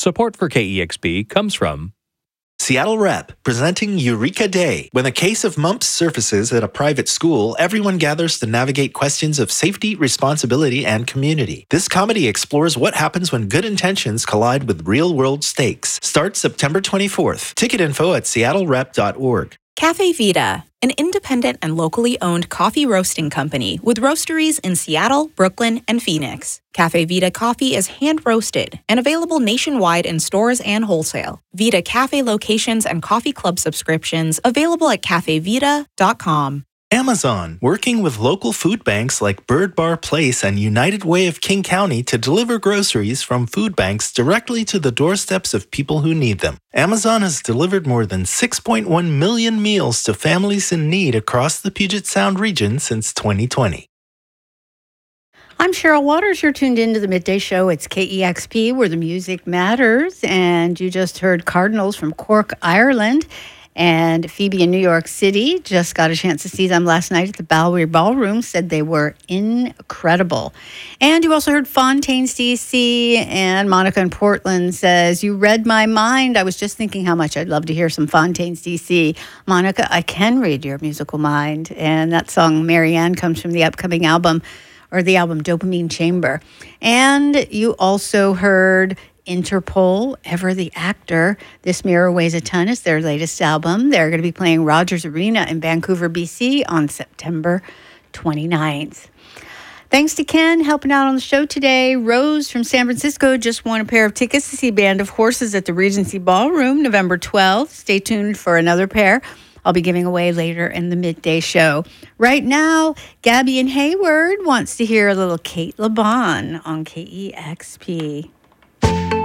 Support for KEXP comes from Seattle Rep, presenting Eureka Day. When a case of mumps surfaces at a private school, everyone gathers to navigate questions of safety, responsibility, and community. This comedy explores what happens when good intentions collide with real-world stakes. Starts September 24th. Ticket info at seattlerep.org. Cafe Vita, an independent and locally owned coffee roasting company with roasteries in Seattle, Brooklyn, and Phoenix. Cafe Vita coffee is hand-roasted and available nationwide in stores and wholesale. Vita Cafe locations and coffee club subscriptions available at cafevita.com. Amazon, working with local food banks like Bird Bar Place and United Way of King County to deliver groceries from food banks directly to the doorsteps of people who need them. Amazon has delivered more than 6.1 million meals to families in need across the Puget Sound region since 2020. I'm Cheryl Waters. You're tuned into the Midday Show. It's KEXP, where the music matters. And you just heard Cardinals from Cork, Ireland. And Phoebe in New York City. Just got a chance to see them last night at the Bowery Ballroom. Said they were incredible. And you also heard Fontaines DC, and Monica in Portland says, you read my mind. I was just thinking how much I'd love to hear some Fontaines DC. Monica, I can read your musical mind. And that song, Marianne, comes from the upcoming album, or the album Dopamine Chamber. And you also heard Interpol, Ever the Actor. This Mirror Weighs a Ton is their latest album. They're going to be playing Rogers Arena in Vancouver, BC on September 29th. Thanks to Ken helping out on the show today. Rose from San Francisco just won a pair of tickets to see Band of Horses at the Regency Ballroom November 12th. Stay tuned for another pair I'll be giving away later in the midday show. Right now, Gabby in Hayward wants to hear a little Kate LeBon on KEXP.